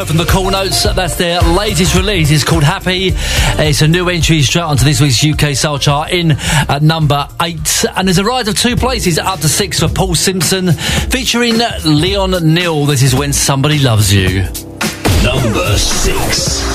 From the Cool Notes, that's their latest release. It's called Happy. It's a new entry straight onto this week's UK Soul Chart in at number 8. And there's a rise of 2 places up to 6 for Paul Simpson, featuring Leon Neal. This is When Somebody Loves You. Number 6.